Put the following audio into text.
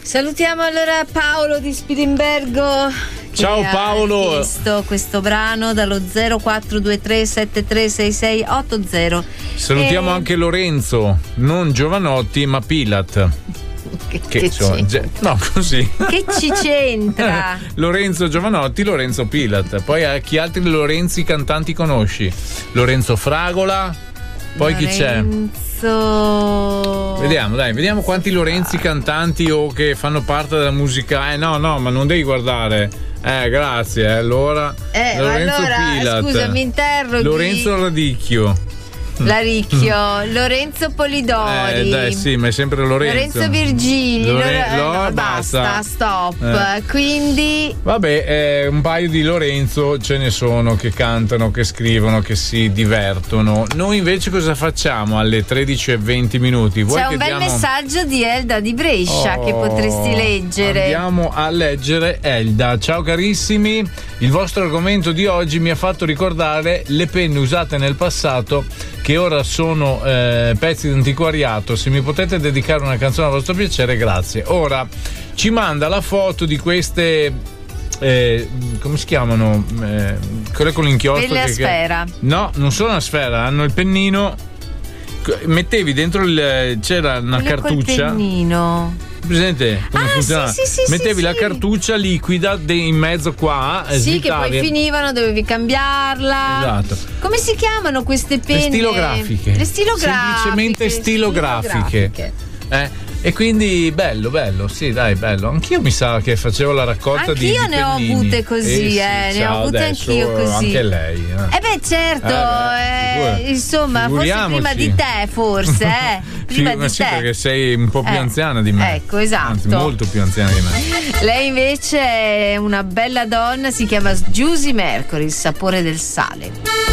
Salutiamo allora Paolo di Spilimbergo. Ciao Paolo. Ha chiesto questo brano dallo 0423 736680. Salutiamo anche Lorenzo, non Giovanotti ma Pilat. Che no, così. Che ci c'entra? Lorenzo Giovanotti, Lorenzo Pilat. Poi chi altri Lorenzi cantanti conosci? Lorenzo Fragola. Poi chi c'è? Vediamo quanti Lorenzi cantanti o che fanno parte della musica. No, ma non devi guardare. Grazie. Allora Lorenzo Pilat. Scusa, mi interroghi. Lorenzo Radicchio. Laricchio, Lorenzo Polidori. Dai, sì, ma è sempre Lorenzo Virgili. No, basta, stop. Quindi vabbè, un paio di Lorenzo ce ne sono che cantano, che scrivono, che si divertono. Noi invece cosa facciamo alle 13:20? C'è un bel messaggio di Elda di Brescia che potresti leggere. Andiamo a leggere Elda. Ciao carissimi, il vostro argomento di oggi mi ha fatto ricordare le penne usate nel passato che ora sono pezzi di antiquariato. Se mi potete dedicare una canzone a vostro piacere, grazie. Ora ci manda la foto di queste come si chiamano? Quelle con l'inchiostro. Pelle a sfera. No, non sono a sfera, hanno il pennino. Mettevi dentro c'era una quelle cartuccia. Col pennino. Presente come funzionava? Sì, mettevi la cartuccia liquida in mezzo qua. Sì, che poi finivano, dovevi cambiarla. Esatto. Come si chiamano queste penne? Le stilografiche. Semplicemente stilografiche. E quindi bello, sì, dai, bello. Anch'io mi sa che facevo la raccolta di pennini. Anch'io ne ho avute così, sì, ne ho avute anch'io così. Anche lei. Certo, insomma, forse prima di te, forse, prima di te. Perché sei un po' più anziana di me. Ecco, esatto. Anzi, molto più anziana di me. Lei invece è una bella donna, si chiama Giusy Mercury, il sapore del sale.